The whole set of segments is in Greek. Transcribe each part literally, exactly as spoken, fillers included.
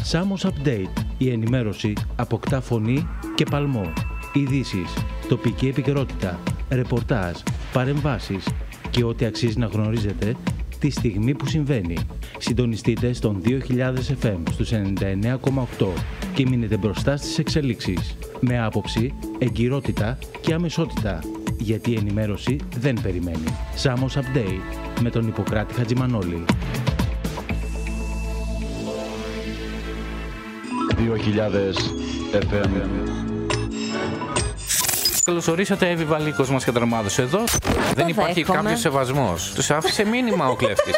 Samos Update. Η ενημέρωση αποκτά φωνή και παλμό. Ειδήσεις, τοπική επικαιρότητα, ρεπορτάζ, παρεμβάσεις και ό,τι αξίζει να γνωρίζετε τη στιγμή που συμβαίνει. Συντονιστείτε στον δύο χιλιάδες εφ εμ στους ενενήντα εννέα κόμμα οκτώ και μείνετε μπροστά στις εξελίξεις. Με άποψη, εγκυρότητα και αμεσότητα. Γιατί η ενημέρωση δεν περιμένει. Samos Update με τον Ιπποκράτη Χατζημανόλη. δύο χιλιάδες εφ εμ. Καλώς ορίσατε, Εύη Βαλίκος μας καταρμάδωσε εδώ. Δεν υπάρχει κάποιος σεβασμός. Τους άφησε μήνυμα ο κλέφτης.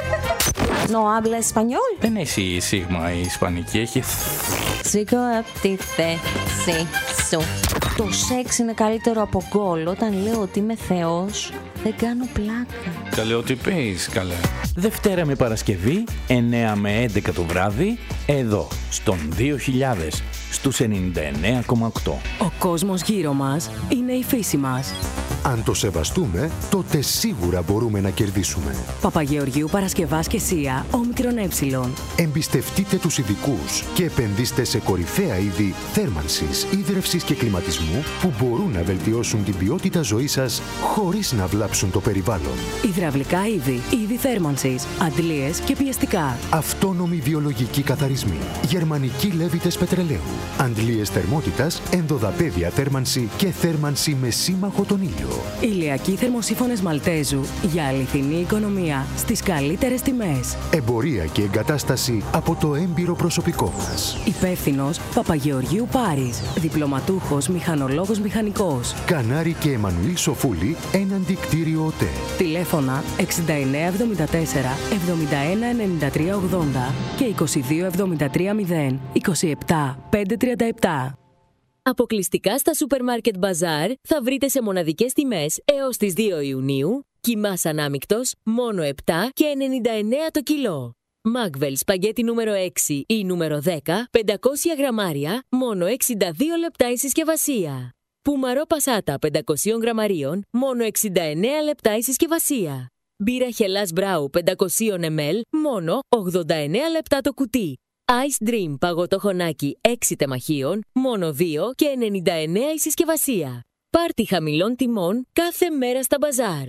No habla español. Δεν έχει σίγμα η ισπανική, έχει... Σήκω απ' τη θέση σου. Το σεξ είναι καλύτερο από γκολ. Όταν λέω ότι είμαι θεός, δεν κάνω πλάκα. Καλέ ότι πεις, καλέ. Δευτέρα με Παρασκευή, εννέα με έντεκα το βράδυ, εδώ, στον δύο χιλιάδες, στους ενενήντα εννέα κόμμα οκτώ. Ο κόσμος γύρω μας είναι η φύση μας. Αν το σεβαστούμε, τότε σίγουρα μπορούμε να κερδίσουμε. Παπαγεωργίου Παρασκευάς και Σία, όμικρον ε. Εμπιστευτείτε τους ειδικούς και επενδύστε σε κορυφαία είδη θέρμανσης, ίδρευσης και κλιματισμού που μπορούν να βελτιώσουν την ποιότητα ζωής σας χωρίς να βλάψουν το περιβάλλον. Υδραυλικά είδη, είδη θέρμανσης, αντλίες και πιεστικά. Αυτόνομοι βιολογικοί καθαρισμοί, γερμανικοί λέβητες πετρελαίου, αντλίες θερμότητας, ενδοδαπέδια θέρμανση και θέρμανση με σύμμαχο τον ήλιο. Ηλιακοί θερμοσύφωνες Μαλτέζου για αληθινή οικονομία στις καλύτερες τιμές. Εμπορία και εγκατάσταση από το έμπειρο προσωπικό μας. Υπεύθυνος Παπαγεωργίου Πάρης. Διπλωματούχος μηχανολόγος μηχανικός. Κανάρη και Εμμανουήλ Σοφούλη, έναντι κτίριο ΟΤΕ. Τηλέφωνα εξήντα εννέα εβδομήντα τέσσερα εβδομήντα ένα ενενήντα τρία ογδόντα και είκοσι δύο εβδομήντα τρία μηδέν είκοσι επτά πεντακόσια τριάντα επτά. Αποκλειστικά στα Σούπερ Μάρκετ Μπαζάρ θα βρείτε σε μοναδικές τιμές έως τις δύο Ιουνίου κιμάς ανάμικτος μόνο επτά και ενενήντα εννέα το κιλό. Μάγβελ σπαγγέτι νούμερο έξι ή νούμερο δέκα, πεντακόσια γραμμάρια, μόνο εξήντα δύο λεπτά η συσκευασία. Πουμαρό Πασάτα πεντακόσια γραμμαρίων, μόνο εξήντα εννέα λεπτά η συσκευασία. Μπύρα Χελάς Μπράου πεντακόσια μιλιλίτρων, μόνο ογδόντα εννέα λεπτά το κουτί. Ice Dream παγωτό χωνάκι έξι τεμαχίων, μόνο δύο και ενενήντα εννέα η συσκευασία. Πάρτι χαμηλών τιμών κάθε μέρα στα μπαζάρ.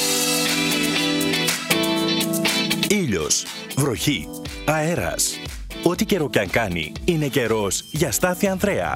Ήλιος, βροχή, αέρας. Ό,τι καιρό κι αν κάνει, είναι καιρός για Στάθη Ανδρέα.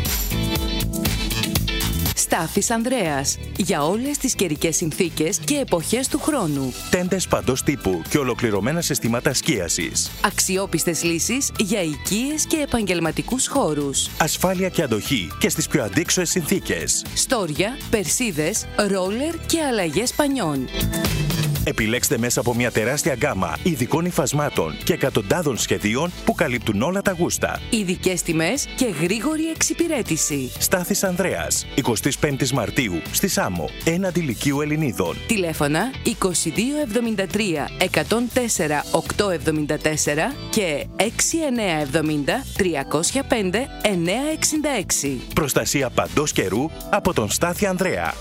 Στάθης Ανδρέας. Για όλες τις καιρικές συνθήκες και εποχές του χρόνου. Τέντες παντός τύπου και ολοκληρωμένα συστήματα σκίασης. Αξιόπιστες λύσεις για οικίες και επαγγελματικούς χώρους. Ασφάλεια και αντοχή και στις πιο αντίξωες συνθήκες. Στόρια, περσίδες, ρόλερ και αλλαγές πανιών. Επιλέξτε μέσα από μια τεράστια γκάμα ειδικών υφασμάτων και εκατοντάδων σχεδίων που καλύπτουν όλα τα γούστα. Ειδικές τιμές και γρήγορη εξυπηρέτηση. Στάθης Ανδρέας, εικοστή πέμπτη Μαρτίου, στη Σάμο, έναντι Λυκείου Ελληνίδων. Τηλέφωνα είκοσι δύο εβδομήντα τρία εκατόν τέσσερα οκτακόσια εβδομήντα τέσσερα και έξι εννέα εβδομήντα τριακόσια πέντε εννιακόσια εξήντα έξι. Προστασία παντός καιρού από τον Στάθη Ανδρέα.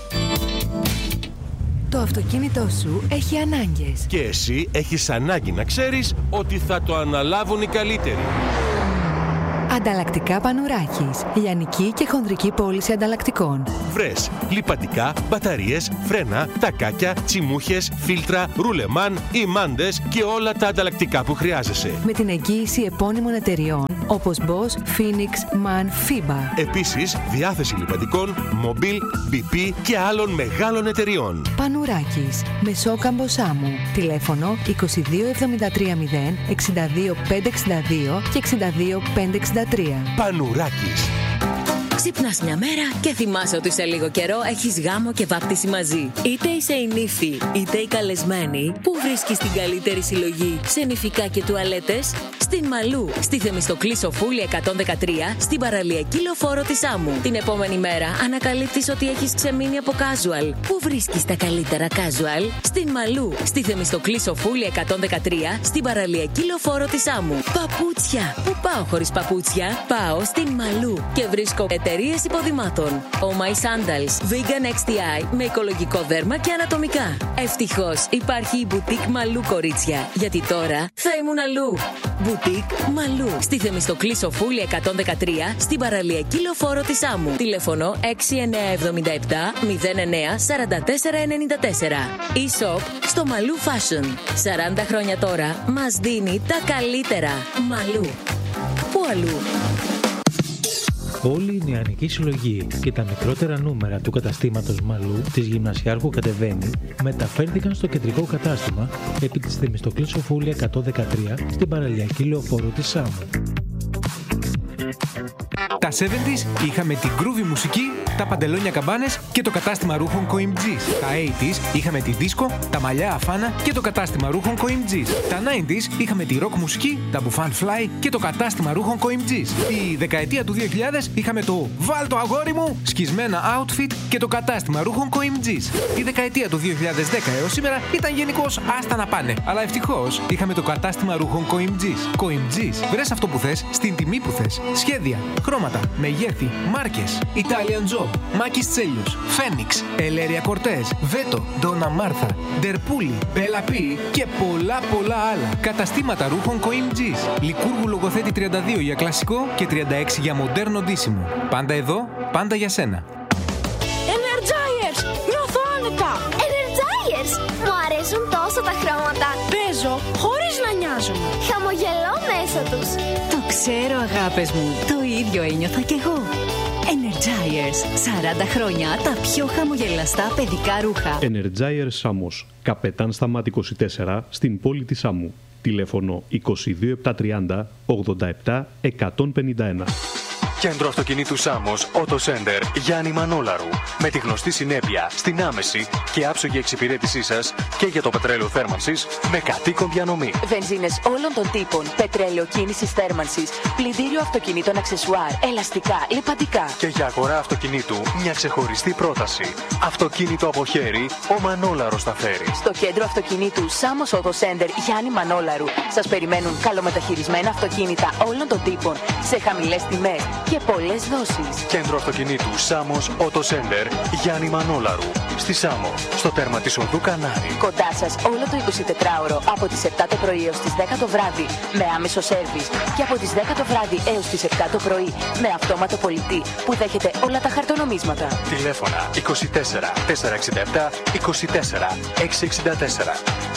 Το αυτοκίνητό σου έχει ανάγκες. Και εσύ έχεις ανάγκη να ξέρεις ότι θα το αναλάβουν οι καλύτεροι. Ανταλλακτικά Πανουράκης. Λιανική και χονδρική πώληση ανταλλακτικών. Βρες λιπαντικά, μπαταρίες, φρένα, τακάκια, τσιμούχες, φίλτρα, ρουλεμάν, ημάντες και όλα τα ανταλλακτικά που χρειάζεσαι. Με την εγγύηση επώνυμων εταιριών όπως Bosch, Phoenix, MAN, FIBA. Επίσης, διάθεση λιπαντικών, Mobil, μπι πι και άλλων μεγάλων εταιριών. Πανουράκης. Μεσόκαμπο Σάμου. Τηλέφωνο είκοσι δύο εβδομήντα τρία μηδέν εξήντα δύο πεντακόσια εξήντα δύο και εξήντα δύο πεντακόσια εξήντα τρία. Πανουράκης. Ξυπνάς μια μέρα και θυμάσαι ότι σε λίγο καιρό έχεις γάμο και βάπτιση μαζί. Είτε είσαι η νύφη, είτε η καλεσμένη, που βρίσκεις την καλύτερη συλλογή σε νηφικά και τουαλέτες? Στην Μαλού, στη Θεμιστοκλή Σοφούλη εκατόν δεκατρία, στην παραλιακή λεωφόρο της Άμμου. Την επόμενη μέρα ανακαλύπτεις ότι έχεις ξεμείνει από casual. Πού βρίσκεις τα καλύτερα casual? Στην Μαλού, στη Θεμιστοκλή Σοφούλη εκατόν δεκατρία, στην παραλιακή λεωφόρο της Άμμου. Παπούτσια. Πού πάω χωρίς παπούτσια? Πάω στην Μαλού και βρίσκω εταιρείες εταιρείες υποδημάτων. Oh My Sandals, Vegan εξ τι άι με οικολογικό δέρμα και ανατομικά. Ευτυχώς υπάρχει η Boutique Μαλού, κορίτσια, γιατί τώρα θα ήμουν αλλού. Boutique Μαλού, στη Θεμιστοκλή Σοφούλη εκατόν δεκατρία, στην παραλιακή λεωφόρο της Άμμου. Τηλέφωνο έξι εννιά εβδομήντα επτά μηδέν εννιά σαράντα τέσσερα ενενήντα τέσσερα. E-shop στο Μαλού Fashion. σαράντα χρόνια τώρα μας δίνει τα καλύτερα. Μαλού. Πού αλλού? Όλη η νεανική συλλογή και τα μικρότερα νούμερα του καταστήματος Μαλού της Γυμνασιάρχου Κατεβαίνει μεταφέρθηκαν στο κεντρικό κατάστημα επί της Θεμιστοκλής Σοφούλη εκατόν δεκατρία στην παραλιακή λεωφόρο της Σάμου. Τα εβδομήντα είχαμε την groovy μουσική, τα παντελόνια καμπάνες και το κατάστημα ρούχων Coimgis. Τα ογδόντα είχαμε τη δίσκο, τα μαλλιά αφάνα και το κατάστημα ρούχων Coimgis. Τα ενενήντα είχαμε τη rock μουσική, τα μπουφάν fly και το κατάστημα ρούχων Coimgis. Τη δεκαετία του δύο χιλιάδες είχαμε το «Βάλ το αγόρι μου» σκισμένα outfit και το κατάστημα ρούχων Coimgis. Η δεκαετία του δύο χιλιάδες δέκα έως σήμερα ήταν γενικώς άστα να πάνε. Αλλά ευτυχώς είχαμε το κατάστημα ρούχων Coimgis. Coimgis, βρες αυτό που θες, στην τιμή που θες. Σχέδια, χρώματα, μεγέθη, μάρκες, Italian Job, Μάκης Τσέλιος, Φένιξ, Ελέρια Κορτές, Βέτο, Ντόνα Μάρθα, Ντερπούλη, Μπέλα Πι και πολλά πολλά άλλα. Καταστήματα ρούχων Coimgis. Λικούργου Λογοθέτη τριάντα δύο για κλασικό και τριάντα έξι για μοντέρνο ντύσιμο. Πάντα εδώ, πάντα για σένα. Energizers! Νιώθω άνετα! Energizers! Μου αρέσουν τόσο τα χρώματα. Παίζω χωρίς να νοιάζομαι. Χαμογελώ μέσα τους. Το ξέρω, αγάπες μου. Το ίδιο ένιωθα κι εγώ. Energizers. σαράντα χρόνια τα πιο χαμογελαστά παιδικά ρούχα. Energizers Σάμος. Καπετάν Σταμάτη είκοσι τέσσερα στην πόλη της Σάμου. Τηλέφωνο είκοσι δύο επτακόσια τριάντα ογδόντα επτά εκατόν πενήντα ένα. Κέντρο Αυτοκινήτου Σάμος, Auto Center, Γιάννη Μανόλαρου. Με τη γνωστή συνέπεια στην άμεση και άψογη εξυπηρέτησή σας και για το πετρέλαιο θέρμανσης με κατοίκον διανομή. Βενζίνες όλων των τύπων, πετρέλαιο κίνησης θέρμανσης, πλυντήριο αυτοκινήτων αξεσουάρ, ελαστικά, λιπαντικά. Και για αγορά αυτοκινήτου μια ξεχωριστή πρόταση. Αυτοκίνητο από χέρι, ο Μανόλαρος τα φέρει. Στο Κέντρο Αυτοκινήτου Σάμος Auto Center, Γιάννη Μανόλαρου, σας περιμένουν καλομεταχειρισμένα αυτοκίνητα όλων των τύπων σε χαμηλές τιμές και πολλές δόσεις. Κέντρο Αυτοκινήτου Σάμος Auto Center, Γιάννη Μανόλαρου. Στη Σάμο, στο τέρμα της οδού Κανάρη. Κοντά σας όλο το εικοσιτετράωρο από τις επτά το πρωί έως τις δέκα το βράδυ με άμεσο σέρβις και από τις δέκα το βράδυ έως τις επτά το πρωί με αυτόματο πολιτή που δέχεται όλα τα χαρτονομίσματα. Τηλέφωνα είκοσι τέσσερα τετρακόσια εξήντα επτά είκοσι τέσσερα εξακόσια εξήντα τέσσερα.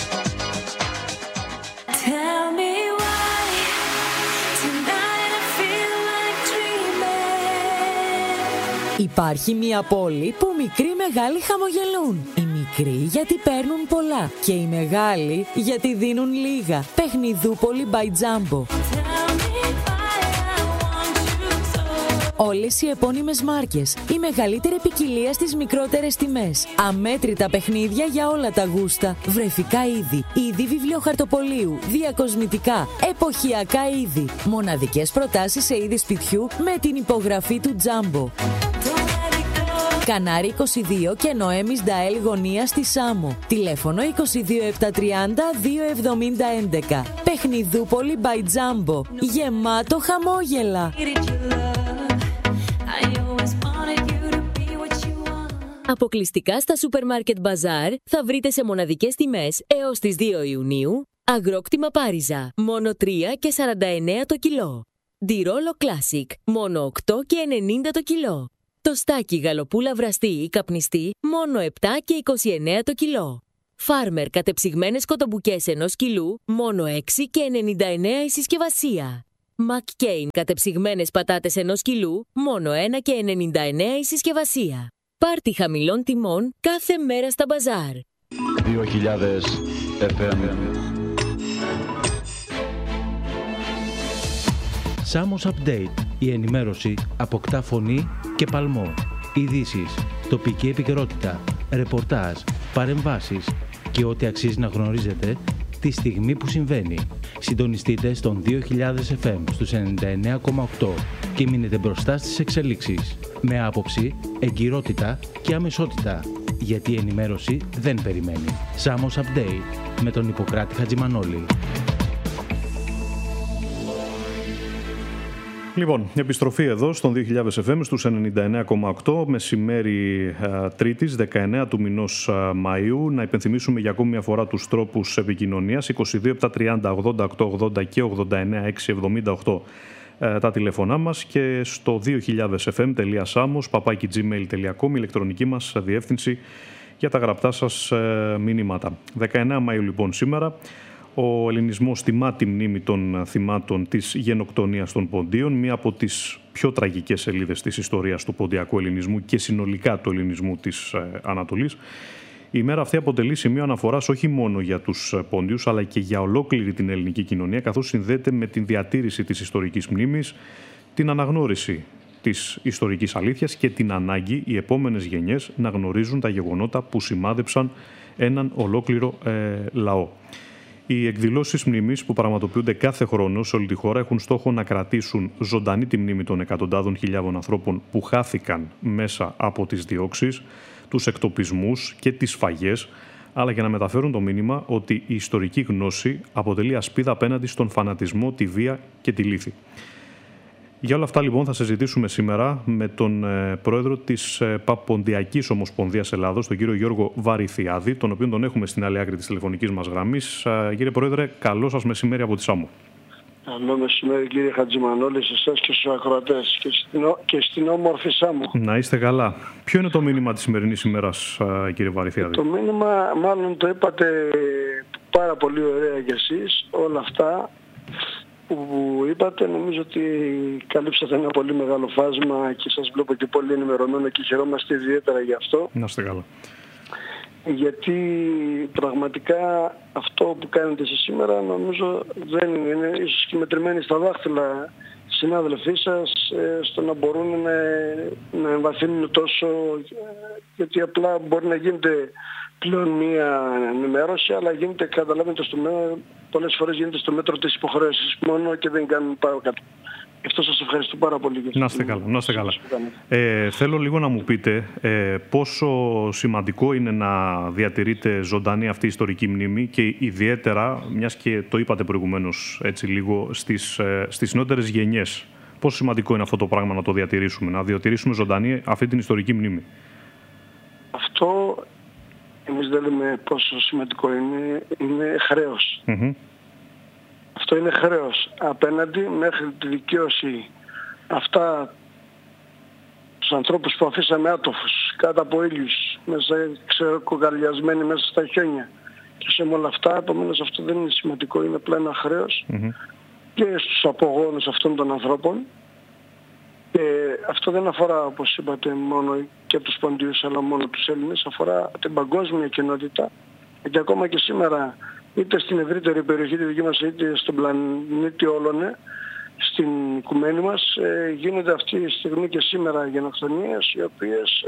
Υπάρχει μια πόλη που μικροί μεγάλοι χαμογελούν. Οι μικροί γιατί παίρνουν πολλά και οι μεγάλοι γιατί δίνουν λίγα. Παιχνιδούπολη by Jumbo. Όλες οι επώνυμες μάρκες, η μεγαλύτερη ποικιλία στις μικρότερες τιμές. Αμέτρητα παιχνίδια για όλα τα γούστα. Βρεφικά είδη, είδη βιβλιοχαρτοπολίου, διακοσμητικά, εποχιακά είδη. Μοναδικές προτάσεις σε είδη σπιτιού με την υπογραφή του Jumbo. Κανάρι είκοσι δύο και Νοέμις Νταέλ γωνία στη Σάμο. Τηλέφωνο είκοσι δύο επτακόσια τριάντα δύο εβδομήντα έντεκα. Παιχνιδούπολη by Jumbo. Γεμάτο χαμόγελα. Αποκλειστικά στα Supermarket Bazaar θα βρείτε σε μοναδικές τιμές έως τις δύο Ιουνίου αγρόκτημα Πάριζα, μόνο τρία και σαράντα εννέα το κιλό. Ντιρόλο Classic, μόνο οκτώ και ενενήντα το κιλό. Το στάκι γαλοπούλα βραστή ή καπνιστή, μόνο επτά και είκοσι εννέα το κιλό. Φάρμερ κατεψυγμένες κοτομπουκές ενός κιλού, μόνο έξι και ενενήντα εννέα η συσκευασία. McCain κατεψυγμένες πατάτες ενός κιλού, μόνο ένα και ενενήντα εννέα η συσκευασία. Πάρτι χαμηλών τιμών κάθε μέρα στα μπαζάρ. δύο χιλιάδες εφ εμ. Σάμος Update. Η ενημέρωση αποκτά φωνή και παλμό. Ειδήσεις, τοπική επικαιρότητα, ρεπορτάζ, παρεμβάσεις και ό,τι αξίζει να γνωρίζετε τη στιγμή που συμβαίνει. Συντονιστείτε στον δύο χιλιάδες εφ εμ στους ενενήντα εννέα κόμμα οκτώ και μείνετε μπροστά στις εξελίξεις. Με άποψη, εγκυρότητα και αμεσότητα. Γιατί η ενημέρωση δεν περιμένει. Σάμος Update με τον Ιπποκράτη Χατζημανόλη. Λοιπόν, επιστροφή εδώ στον δύο χιλιάδες εφ εμ στους ενενήντα εννέα κόμμα οκτώ, μεσημέρι α, Τρίτης, δεκαεννέα του μηνός α, Μαΐου. Να υπενθυμίσουμε για ακόμη μια φορά τους τρόπους επικοινωνίας. είκοσι δύο επτακόσια τριάντα ογδόντα οκτώ ογδόντα και ογδόντα εννέα εξακόσια εβδομήντα οκτώ α, τα τηλέφωνά μας και στο δύο χιλιάδες εφ εμ τελεία samos παπάκι τζι μέιλ τελεία κομ ηλεκτρονική μας διεύθυνση για τα γραπτά σας α, μηνύματα. δεκαεννέα Μαΐου λοιπόν σήμερα. Ο ελληνισμός τιμά τη μνήμη των θυμάτων της γενοκτονίας των Ποντίων, μία από τις πιο τραγικές σελίδες της ιστορίας του ποντιακού ελληνισμού και συνολικά του ελληνισμού της Ανατολής. Η ημέρα αυτή αποτελεί σημείο αναφοράς όχι μόνο για τους Πόντιους, αλλά και για ολόκληρη την ελληνική κοινωνία, καθώς συνδέεται με την διατήρηση της ιστορικής μνήμης, την αναγνώριση της ιστορικής αλήθειας και την ανάγκη οι επόμενες γενιές να γνωρίζουν τα γεγονότα που σημάδεψαν έναν ολόκληρο ε, λαό. Οι εκδηλώσεις μνήμης που πραγματοποιούνται κάθε χρόνο σε όλη τη χώρα έχουν στόχο να κρατήσουν ζωντανή τη μνήμη των εκατοντάδων χιλιάδων ανθρώπων που χάθηκαν μέσα από τις διώξεις, τους εκτοπισμούς και τις σφαγές, αλλά και να μεταφέρουν το μήνυμα ότι η ιστορική γνώση αποτελεί ασπίδα απέναντι στον φανατισμό, τη βία και τη λύθη. Για όλα αυτά λοιπόν θα συζητήσουμε σήμερα με τον ε, πρόεδρο της ε, Παποντιακής Ομοσπονδίας Ελλάδος, τον κύριο Γιώργο Βαρυθιάδη, τον οποίο τον έχουμε στην άλλη άκρη της τηλεφωνικής μας γραμμής. Ε, κύριε Πρόεδρε, καλό σας μεσημέρι από τη Σάμο. Καλό μεσημέρι κύριε Χατζημανόλη, σε εσάς και στους ακροατές και στην, και στην όμορφη Σάμο. Να είστε καλά. Ποιο είναι το μήνυμα της σημερινής ημέρας, ε, κύριε Βαρυθιάδη? Το μήνυμα, μάλλον το είπατε πάρα πολύ ωραία κι εσείς, όλα αυτά που είπατε, νομίζω ότι καλύψατε ένα πολύ μεγάλο φάσμα και σας βλέπω και πολύ ενημερωμένο και χαιρόμαστε ιδιαίτερα γι' αυτό. Να είστε καλά. Γιατί πραγματικά αυτό που κάνετε εσείς σήμερα νομίζω δεν είναι, είναι ίσως και μετρημένοι στα δάχτυλα συνάδελφοί σας στο να μπορούν να, να εμβαθύνουν τόσο, γιατί απλά μπορεί να γίνεται πλέον μία ενημέρωση, αλλά γίνεται, καταλαβαίνετε, στο μέτρο, πολλές φορές γίνεται στο μέτρο της υποχρέωσης μόνο και δεν κάνουν πάρα κάτω. Γι' αυτό σας ευχαριστώ πάρα πολύ. Για να είστε καλά. Να είστε καλά. Ε, θέλω λίγο να μου πείτε ε, πόσο σημαντικό είναι να διατηρείτε ζωντανή αυτή η ιστορική μνήμη και ιδιαίτερα, μιας και το είπατε προηγουμένως έτσι λίγο, στις, ε, στις νεότερες γενιές. Πόσο σημαντικό είναι αυτό το πράγμα να το διατηρήσουμε, να διατηρήσουμε ζωντανή αυτή την ιστορική μνήμη? Αυτό εμείς δεν λέμε πόσο σημαντικό είναι, είναι χρέος. Mm-hmm. Αυτό είναι χρέος απέναντι μέχρι τη δικαίωση αυτά τους ανθρώπους που αφήσαμε άτοφους κάτω από ήλιους, μέσα, ξέρω, κοκαλιασμένοι μέσα στα χιόνια και σε όλα αυτά. Επομένως αυτό δεν είναι σημαντικό, είναι απλά ένα χρέος mm-hmm. και στους απογόνους αυτών των ανθρώπων. Και αυτό δεν αφορά, όπως είπατε, μόνο και τους Ποντίους, αλλά μόνο τους Έλληνες, αφορά την παγκόσμια κοινότητα. Γιατί ακόμα και σήμερα, είτε στην ευρύτερη περιοχή τη δική μας, είτε στον πλανήτη όλωνε, στην οικουμένη μας, ε, γίνονται αυτή τη στιγμή και σήμερα γενοκτονίες, οι οποίες...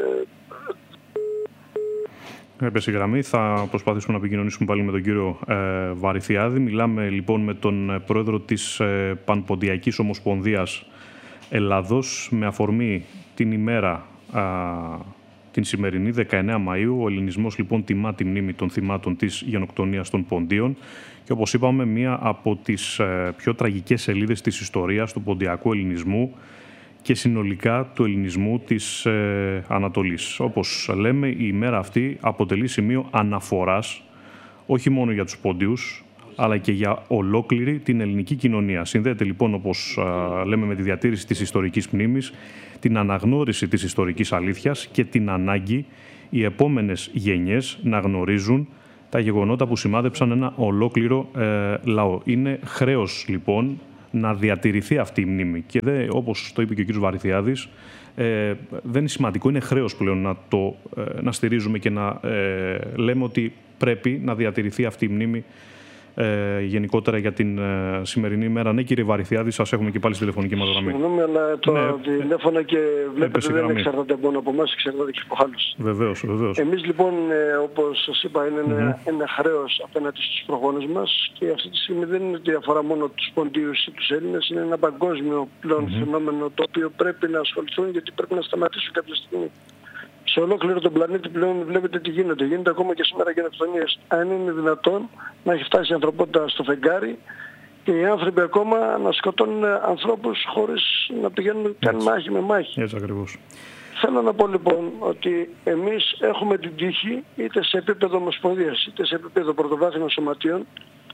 Ε... Έπεσε η γραμμή. Θα προσπαθήσουμε να επικοινωνήσουμε πάλι με τον κύριο ε, Βαρυθιάδη. Μιλάμε λοιπόν με τον πρόεδρο της ε, Πανποντιακής Ομοσπονδίας Ελλάδος με αφορμή την ημέρα α, την σημερινή δεκαεννέα Μαΐου. Ο ελληνισμός λοιπόν τιμά τη μνήμη των θυμάτων της γενοκτονίας των Ποντίων και όπως είπαμε μία από τις ε, πιο τραγικές σελίδες της ιστορίας του ποντιακού ελληνισμού και συνολικά του ελληνισμού της ε, Ανατολής. Όπως λέμε, η ημέρα αυτή αποτελεί σημείο αναφοράς όχι μόνο για τους Πόντιους αλλά και για ολόκληρη την ελληνική κοινωνία. Συνδέεται λοιπόν, όπως α, λέμε, με τη διατήρηση της ιστορικής μνήμης, την αναγνώριση της ιστορικής αλήθειας και την ανάγκη οι επόμενες γενιές να γνωρίζουν τα γεγονότα που σημάδεψαν ένα ολόκληρο ε, λαό. Είναι χρέος λοιπόν να διατηρηθεί αυτή η μνήμη και δε, όπως το είπε και ο κ. Βαρυθιάδης, ε, δεν είναι σημαντικό, είναι χρέος πλέον να το ε, να στηρίζουμε και να ε, λέμε ότι πρέπει να διατηρηθεί αυτή η μνήμη Ε, γενικότερα για την ε, σημερινή ημέρα. Ναι, κύριε Βαρυθιάδη, σας έχουμε και πάλι στη τηλεφωνική μας γραμμή. Συγγνώμη, αλλά το ναι, τηλέφωνο και βλέπετε δεν εξαρτάται μόνο από εμάς, εξαρτάται και από άλλους. Βεβαίως, βεβαίως. Εμείς λοιπόν, ε, όπως σας είπα, είναι mm-hmm. ένα, ένα χρέος απέναντι στους προγόνους μας και αυτή τη στιγμή δεν είναι ότι αφορά μόνο τους Ποντίους ή τους Έλληνες, είναι ένα παγκόσμιο πλέον mm-hmm. φαινόμενο το οποίο πρέπει να ασχοληθούν, γιατί πρέπει να σταματήσουν κάποια στιγμή. Σε ολόκληρο τον πλανήτη πλέον βλέπετε τι γίνεται. Γίνεται ακόμα και σήμερα γενοκτονίες. Αν είναι δυνατόν να έχει φτάσει η ανθρωπότητα στο φεγγάρι Και οι άνθρωποι ακόμα να σκοτώνουν ανθρώπους χωρίς να πηγαίνουν καν μάχη με μάχη. Έτσι ακριβώς. Θέλω να πω λοιπόν ότι εμείς έχουμε την τύχη είτε σε επίπεδο ομοσπονδίας είτε σε επίπεδο πρωτοβάθμιων σωματείων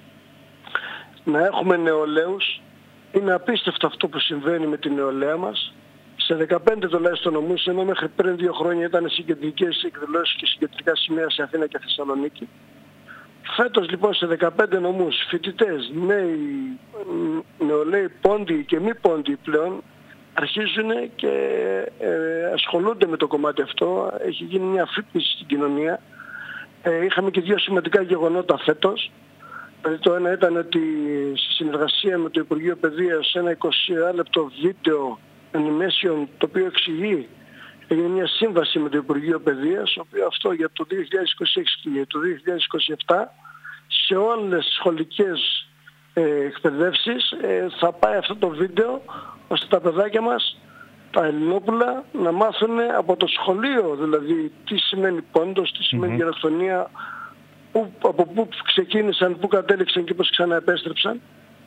να έχουμε νεολαίους. Είναι απίστευτο αυτό που συμβαίνει με την νεολαία μας. Σε δεκαπέντε τουλάχιστον νομούς, ενώ μέχρι πριν δύο χρόνια ήταν συγκεντρικές εκδηλώσεις και συγκεντρικά σημεία σε Αθήνα και Θεσσαλονίκη. Φέτος λοιπόν σε δεκαπέντε νομούς, φοιτητές, νέοι, νεολαίοι, πόντιοι και μη πόντιοι πλέον αρχίζουν και ε, ασχολούνται με το κομμάτι αυτό. Έχει γίνει μια αφύπνιση στην κοινωνία. Ε, είχαμε και δύο σημαντικά γεγονότα φέτος. Δηλαδή το ένα ήταν ότι στη συνεργασία με το Υπουργείο Παιδείας ένα είκοσι λεπτό βίντεο animation το οποίο εξηγεί, έγινε μια σύμβαση με το Υπουργείο Παιδείας, το οποίο αυτό για το δύο χιλιάδες είκοσι έξι και για το δύο χιλιάδες είκοσι επτά σε όλες τις σχολικές ε, εκπαιδεύσεις ε, θα πάει αυτό το βίντεο ώστε τα παιδάκια μας, τα Ελληνόπουλα, να μάθουν από το σχολείο δηλαδή τι σημαίνει πόντος, τι σημαίνει mm-hmm. γενοκτονία, που, από πού ξεκίνησαν, πού κατέληξαν και πώς ξαναεπέστρεψαν.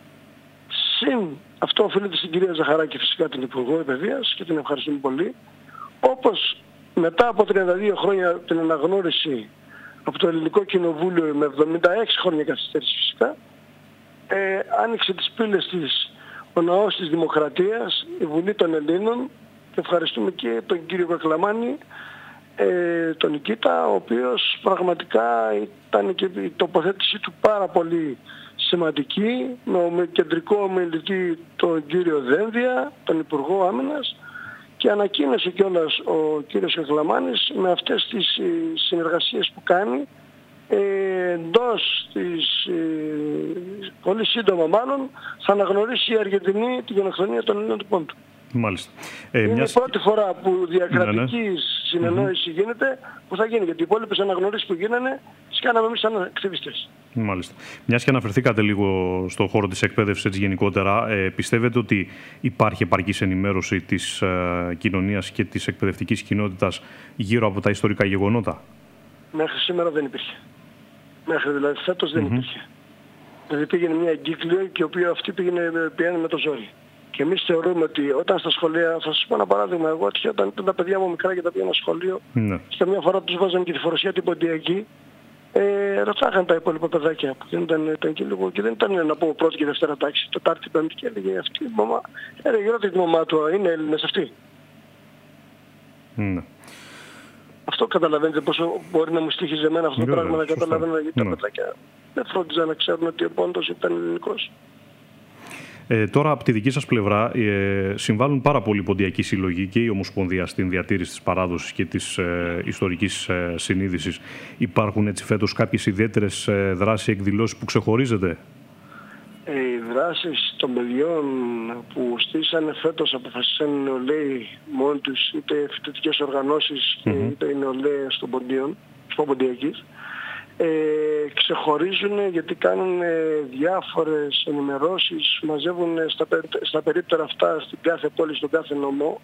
Συν αυτό οφείλεται στην κυρία Ζαχαράκη φυσικά την Υπουργό Παιδείας και την ευχαριστούμε πολύ. Όπως μετά από τριάντα δύο χρόνια την αναγνώριση από το Ελληνικό Κοινοβούλιο με εβδομήντα έξι χρόνια καθυστέρηση φυσικά, ε, άνοιξε τις πύλες της ο Ναός της Δημοκρατίας, η Βουλή των Ελλήνων και ευχαριστούμε και τον κύριο Κακλαμάνη, ε, τον Νικήτα, ο οποίος πραγματικά ήταν και η τοποθέτησή του πάρα πολύ σημαντική, με κεντρικό ομιλητή τον κύριο Δένδια, τον Υπουργό Άμυνας, και ανακοίνωσε κιόλας ο κύριος Κακλαμάνης με αυτές τις συνεργασίες που κάνει ε, εντός της, ε, πολύ σύντομα μάλλον, θα αναγνωρίσει η Αργεντινή τη γενοκτονία των Ελλήνων του Πόντου. Μάλιστα. Ε, Είναι μιας... η πρώτη φορά που διακρατική ναι, ναι. συνεννόηση mm-hmm. γίνεται, που θα γίνει, γιατί οι υπόλοιπες αναγνωρίσεις που γίνανε τις κάναμε εμείς σαν ακτιβιστές. Μάλιστα. Μιας και αναφερθήκατε λίγο στον χώρο της εκπαίδευσης έτσι γενικότερα, ε, πιστεύετε ότι υπάρχει επαρκής ενημέρωση της ε, κοινωνίας και της εκπαιδευτικής κοινότητας γύρω από τα ιστορικά γεγονότα? Μέχρι σήμερα δεν υπήρχε. Μέχρι δηλαδή φέτος δεν mm-hmm. υπήρχε. Δηλαδή πήγαινε μια εγκύκλιο και η οποία αυτή πήγαινε, πήγαινε με το ζόρι. Και εμείς θεωρούμε ότι όταν στα σχολεία, θα σας πω ένα παράδειγμα, εγώ ότι όταν ήταν τα παιδιά μου μικρά και τα πήγαινα σχολείο, ναι. και μια φορά τους βάζανε και τη φοροσιά την ποντιακή, ε, ρωτάγαν τα υπόλοιπα παιδάκια που δεν ήταν, ήταν και, λίγο, και δεν ήταν να πω πρώτη και δευτέρα τάξη, τετάρτη, πέμπτη, και έλεγε αυτή η μαμά, έλεγε ρώτα τη μαμά του, είναι Έλληνες αυτοί. Ναι. Αυτό καταλαβαίνετε πόσο μπορεί να μου στοίχιζε εμένα αυτό το πράγμα, να καταλαβαίνω, γιατί τα παιδάκια δεν φρόντιζαν να ξέρουν ότι ο πόντος ήταν ελληνικός. Ε, τώρα, από τη δική σας πλευρά, ε, συμβάλλουν πάρα πολλοί ποντιακοί συλλογοί και η Ομοσπονδία στην διατήρηση της παράδοσης και της ε, ιστορικής ε, συνείδησης. Υπάρχουν έτσι φέτος κάποιες ιδιαίτερες ε, δράσεις, εκδηλώσεις που ξεχωρίζετε? Ε, οι δράσεις των παιδιών που στήσανε φέτος αποφασίσαν οι νεολαίοι μόνοι τους, είτε φοιτητικές οργανώσεις και mm-hmm. είτε οι νεολαίες των ποντίων, των ποντιακής. Ε, ξεχωρίζουν γιατί κάνουν ε, διάφορες ενημερώσεις, μαζεύουν στα, στα περίπτερα αυτά στην κάθε πόλη, στον κάθε νομό.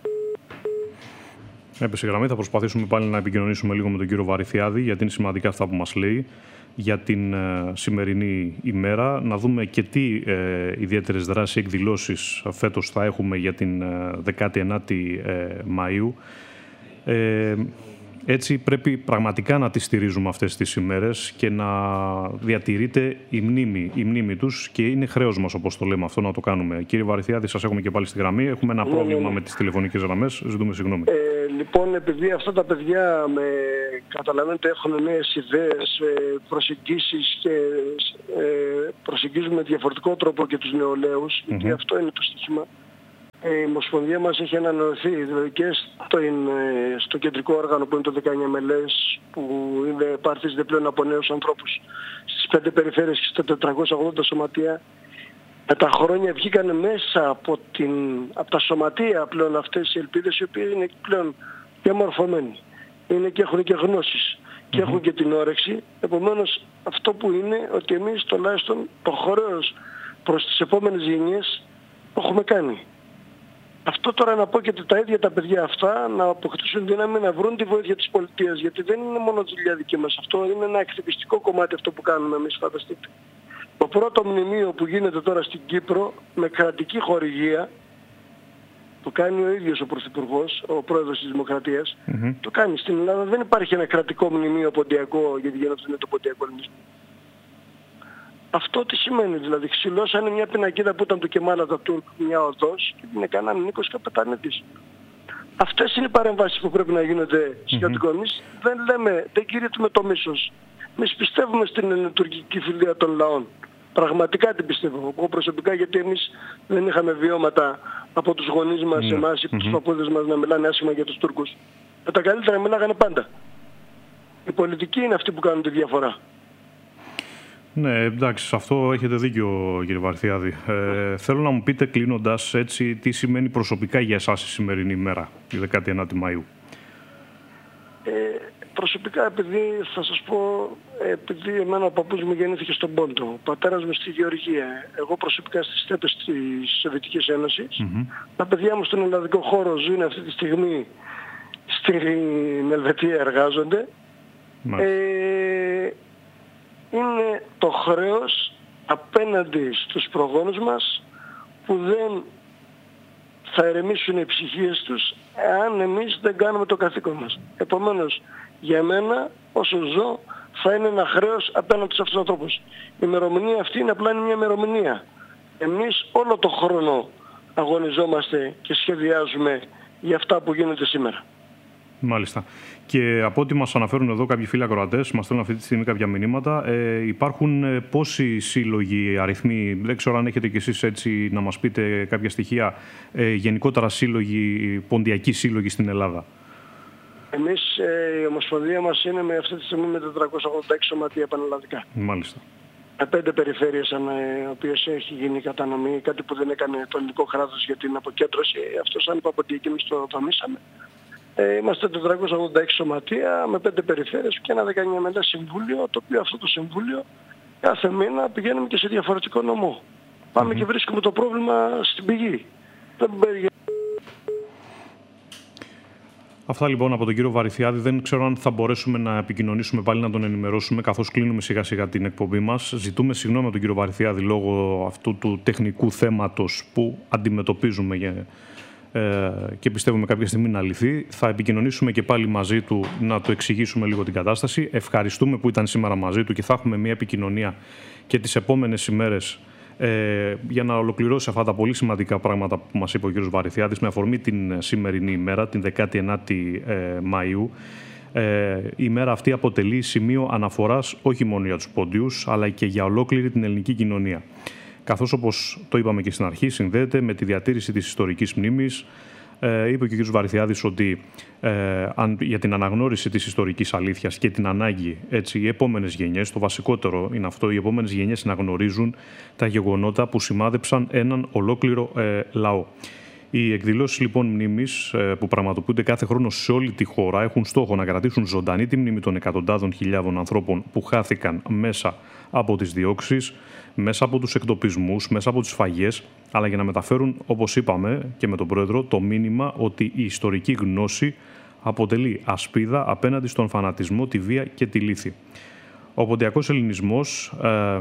Έπεσε η γραμμή, θα προσπαθήσουμε πάλι να επικοινωνήσουμε λίγο με τον κύριο Βαρυθιάδη, γιατί είναι σημαντικά αυτά που μας λέει για την ε, σημερινή ημέρα. Να δούμε και τι ε, ιδιαίτερες δράσεις, εκδηλώσεις φέτος θα έχουμε για την ε, δεκάτη ενάτη ε, Μαΐου. Ε, Έτσι πρέπει πραγματικά να τις στηρίζουμε αυτές τις ημέρες και να διατηρείται η μνήμη, η μνήμη τους, και είναι χρέος μας, όπως το λέμε αυτό, να το κάνουμε. Κύριε Βαρυθιάδη, σας έχουμε και πάλι στη γραμμή. Έχουμε ένα ναι, πρόβλημα ναι, ναι. με τις τηλεφωνικές γραμμές. Ζητούμε συγγνώμη. Ε, λοιπόν, επειδή αυτά τα παιδιά με, καταλαβαίνετε, έχουν νέες ιδέες, προσεγγίσεις και ε, προσεγγίζουν με διαφορετικό τρόπο και τους νεολαίους, mm-hmm. γιατί αυτό είναι το στοίχημα. Η Ομοσπονδία μας έχει ανανεωθεί, δηλαδή και στο, στο κεντρικό όργανο που είναι το δεκαεννιά μελές, που είναι παρτίζεται πλέον από νέους ανθρώπους στις πέντε περιφέρειες και στα τετρακόσια ογδόντα σωματεία. Με τα χρόνια βγήκαν μέσα από, την, από τα σωματεία πλέον αυτές οι ελπίδες, οι οποίες είναι πλέον και μορφωμένοι. Είναι και έχουν και γνώσεις και mm-hmm. έχουν και την όρεξη. Επομένως αυτό που είναι ότι εμείς τουλάχιστον το χρέος προς τις επόμενες γενιές το έχουμε κάνει. Αυτό τώρα να πω και τα ίδια τα παιδιά αυτά να αποκτήσουν δύναμη να βρουν τη βοήθεια της πολιτείας, γιατί δεν είναι μόνο δουλειά δική μας. Αυτό είναι ένα ακτιβιστικό κομμάτι αυτό που κάνουμε εμείς, φανταστείτε. Το πρώτο μνημείο που γίνεται τώρα στην Κύπρο με κρατική χορηγία, το κάνει ο ίδιος ο Πρωθυπουργός, ο Πρόεδρος της Δημοκρατίας, mm-hmm. το κάνει. Στην Ελλάδα δεν υπάρχει ένα κρατικό μνημείο ποντιακό, γιατί γίνεται είναι το ποντιακό ελληνισμό. Αυτό τι σημαίνει, δηλαδή ξυλώσανε μια πινακίδα που ήταν του Κεμάλ Ατατούρκ, μια οδός, και την έκαναν Νίκος Καπετανίτης. Αυτές είναι οι παρεμβάσεις που πρέπει να γίνονται σχετικό. Mm-hmm. Εμείς δεν λέμε, δεν κηρύττουμε το μίσος. Εμείς πιστεύουμε στην ελληνοτουρκική φιλία των λαών. Πραγματικά την πιστεύω. Εγώ προσωπικά, γιατί εμείς δεν είχαμε βιώματα από τους γονείς μας, mm-hmm. εμάς ή τους παππούδες μας να μιλάνε άσχημα για τους Τούρκους. Με τα καλύτερα μιλάγανε πάντα. Η πολιτική είναι αυτή που κάνουν τη διαφορά. Ναι, εντάξει, σε αυτό έχετε δίκιο, κύριε Βαρθιάδη. Ε, θέλω να μου πείτε, κλείνοντας έτσι, τι σημαίνει προσωπικά για εσάς η σημερινή ημέρα, η δεκάτη ένατη Μαΐου. Ε, προσωπικά, επειδή θα σας πω, επειδή εμένα ο παππούς μου γεννήθηκε στον Πόντο, ο πατέρας μου στη Γεωργία, εγώ προσωπικά στις στέπες της Σοβιετικής Ένωσης, mm-hmm. τα παιδιά μου στον ελλαδικό χώρο ζουν αυτή τη στιγμή στην Ελβετία, εργάζονται. Mm-hmm. Ε, είναι το χρέος απέναντι στους προγόνους μας που δεν θα ερεμήσουν οι ψυχίες τους εάν εμείς δεν κάνουμε το καθήκον μας. Επομένως, για μένα, όσο ζω, θα είναι ένα χρέος απέναντι σε αυτούς τους ανθρώπους. Η ημερομηνία αυτή είναι απλά μια ημερομηνία. Εμείς όλο το χρόνο αγωνιζόμαστε και σχεδιάζουμε για αυτά που γίνονται σήμερα. Μάλιστα. Και από ό,τι μας αναφέρουν εδώ κάποιοι φίλοι ακροατές, μας στέλνουν αυτή τη στιγμή κάποια μηνύματα, ε, υπάρχουν ε, πόσοι σύλλογοι, αριθμοί, δεν ξέρω αν έχετε κι εσείς έτσι να μας πείτε κάποια στοιχεία, ε, γενικότερα σύλλογοι, ποντιακοί σύλλογοι στην Ελλάδα. Εμείς, ε, η Ομοσπονδία μας είναι με αυτή τη στιγμή με τετρακόσια ογδόντα έξι σωματεία πανελλαδικά. Μάλιστα. Με πέντε περιφέρειες, οι οποίες έχει γίνει η κατανομή, κάτι που δεν έκανε το ελληνικό κράτος για την αποκέντρωση. Αυτό σαν παποντιακή εμείς το δομήσαμε. Ε, είμαστε τετρακόσια ογδόντα έξι σωματεία με πέντε περιφέρειες και ένα δεκαεννιά μέλη συμβούλιο, το οποίο αυτό το συμβούλιο κάθε μήνα πηγαίνουμε και σε διαφορετικό νομό. Πάμε mm-hmm. και βρίσκουμε το πρόβλημα στην πηγή. Δεν Αυτά λοιπόν από τον κύριο Βαρυθιάδη. Δεν ξέρω αν θα μπορέσουμε να επικοινωνήσουμε πάλι, να τον ενημερώσουμε καθώς κλείνουμε σιγά σιγά την εκπομπή μας. Ζητούμε συγγνώμη από τον κύριο Βαρυθιάδη λόγω αυτού του τεχνικού θέματος που αντιμετωπίζουμε για... και πιστεύουμε κάποια στιγμή να λυθεί. Θα επικοινωνήσουμε και πάλι μαζί του να του εξηγήσουμε λίγο την κατάσταση. Ευχαριστούμε που ήταν σήμερα μαζί του και θα έχουμε μια επικοινωνία και τις επόμενες ημέρες ε, για να ολοκληρώσει αυτά τα πολύ σημαντικά πράγματα που μας είπε ο κ. Βαρυθιάδης με αφορμή την σημερινή ημέρα, την δεκάτη ένατη ε, Μαΐου. Ε, η ημέρα αυτή αποτελεί σημείο αναφοράς όχι μόνο για τους Πόντιους αλλά και για ολόκληρη την ελληνική κοινωνία. Καθώς, όπως το είπαμε και στην αρχή, συνδέεται με τη διατήρηση της ιστορικής μνήμης. Ε, είπε και ο κ. Βαρυθιάδης ότι ε, αν, για την αναγνώριση της ιστορικής αλήθειας και την ανάγκη, έτσι, οι επόμενες γενιές, το βασικότερο είναι αυτό, οι επόμενες γενιές να γνωρίζουν τα γεγονότα που σημάδεψαν έναν ολόκληρο ε, λαό. Οι εκδηλώσεις λοιπόν μνήμης ε, που πραγματοποιούνται κάθε χρόνο σε όλη τη χώρα έχουν στόχο να κρατήσουν ζωντανή τη μνήμη των εκατοντάδων χιλιάδων ανθρώπων που χάθηκαν μέσα από τις διώξεις, μέσα από τους εκτοπισμούς, μέσα από τις σφαγές, αλλά για να μεταφέρουν, όπως είπαμε και με τον Πρόεδρο, το μήνυμα ότι η ιστορική γνώση αποτελεί ασπίδα απέναντι στον φανατισμό, τη βία και τη λύθη. Ο ποντιακός ελληνισμός, ε,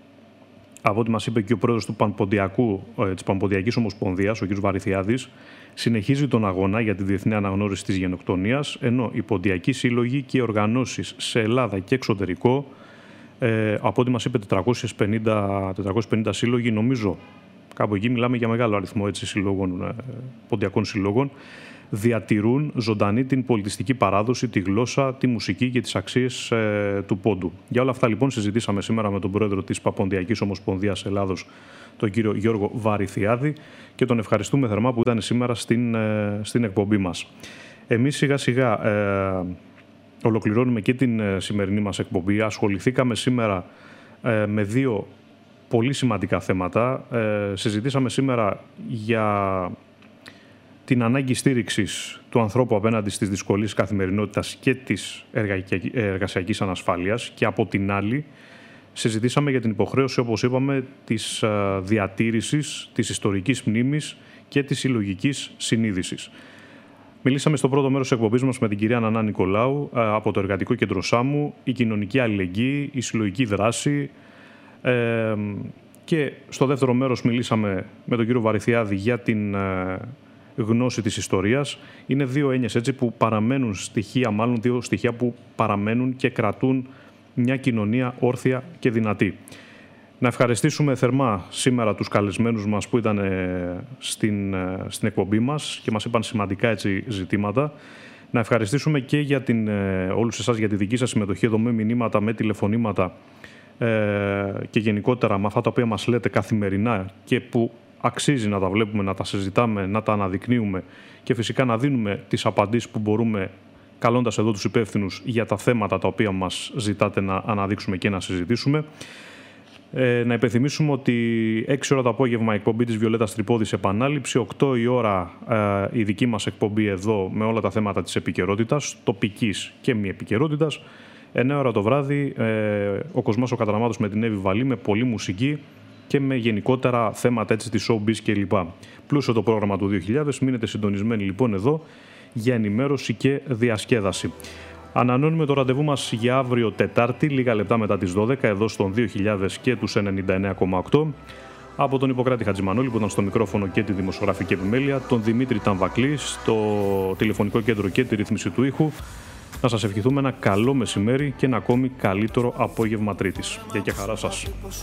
από ό,τι μας είπε και ο Πρόεδρος του Πανποντιακού, ε, της Πανποντιακής Ομοσπονδίας, ο κ. Βαρυθιάδης, συνεχίζει τον αγώνα για τη διεθνή αναγνώριση της γενοκτονίας, ενώ οι ποντιακοί σύλλογοι και οι οργανώσεις σε Ελλάδα και εξωτερικό, Ε, από ό,τι μας είπε τετρακόσιες πενήντα σύλλογοι, νομίζω κάπου εκεί μιλάμε για μεγάλο αριθμό έτσι, συλλόγων, ε, ποντιακών συλλόγων, διατηρούν ζωντανή την πολιτιστική παράδοση, τη γλώσσα, τη μουσική και τις αξίες ε, του Πόντου. Για όλα αυτά λοιπόν συζητήσαμε σήμερα με τον Πρόεδρο της Παποντιακής Ομοσπονδίας Ελλάδος, τον κύριο Γιώργο Βαρυθιάδη, και τον ευχαριστούμε θερμά που ήταν σήμερα στην, ε, στην εκπομπή μας. Εμείς σιγά σιγά ε, ολοκληρώνουμε και την σημερινή μας εκπομπή. Ασχοληθήκαμε σήμερα ε, με δύο πολύ σημαντικά θέματα. Ε, συζητήσαμε σήμερα για την ανάγκη στήριξης του ανθρώπου απέναντι στις δυσκολίες καθημερινότητας και της εργασιακής ανασφάλειας και από την άλλη συζητήσαμε για την υποχρέωση, όπως είπαμε, της διατήρησης της ιστορικής μνήμης και της συλλογικής συνείδησης. Μιλήσαμε στο πρώτο μέρος της εκπομπής μας με την κυρία Νανά Νικολάου από το Εργατικό Κέντρο Σάμου, η κοινωνική αλληλεγγύη, η συλλογική δράση, Ε, και στο δεύτερο μέρος μιλήσαμε με τον κύριο Βαρυθιάδη για την ε, γνώση της ιστορίας. Είναι δύο έννοιες έτσι που παραμένουν στοιχεία, μάλλον δύο στοιχεία που παραμένουν και κρατούν μια κοινωνία όρθια και δυνατή. Να ευχαριστήσουμε θερμά σήμερα τους καλεσμένους μας που ήταν στην, στην εκπομπή μας και μας είπαν σημαντικά έτσι ζητήματα. Να ευχαριστήσουμε και για την, όλους εσάς για τη δική σας συμμετοχή εδώ με μηνύματα, με τηλεφωνήματα ε, και γενικότερα με αυτά τα οποία μας λέτε καθημερινά και που αξίζει να τα βλέπουμε, να τα συζητάμε, να τα αναδεικνύουμε και φυσικά να δίνουμε τις απαντήσεις που μπορούμε, καλώντας εδώ τους υπεύθυνους για τα θέματα τα οποία μας ζητάτε να αναδείξουμε και να συζητήσουμε. Ε, να υπενθυμίσουμε ότι έξι ώρα το απόγευμα η εκπομπή της Βιολέτας Τρυπόδης επανάληψη, οκτώ η ώρα ε, η δική μας εκπομπή εδώ με όλα τα θέματα της επικαιρότητας, τοπικής και μη επικαιρότητας. εννιά ώρα το βράδυ ε, ο Κοσμάς ο Κατραμάτος με την Εύη Βαλή, με πολλή μουσική και με γενικότερα θέματα έτσι της showbiz κλπ. Πλούσιο το πρόγραμμα του δύο χιλιάδες, μείνετε συντονισμένοι λοιπόν εδώ για ενημέρωση και διασκέδαση. Ανανώνουμε το ραντεβού μας για αύριο Τετάρτη, λίγα λεπτά μετά τις δώδεκα, εδώ στον δύο χιλιάδες και τους ενενήντα εννέα κόμμα οκτώ. Από τον Ιπποκράτη Χατζημανόλη που ήταν στο μικρόφωνο και τη δημοσιογραφική επιμέλεια, τον Δημήτρη Ταμβακλή στο τηλεφωνικό κέντρο και τη ρύθμιση του ήχου. Να σας ευχηθούμε ένα καλό μεσημέρι και ένα ακόμη καλύτερο απόγευμα Τρίτης. Γεια και χαρά σας.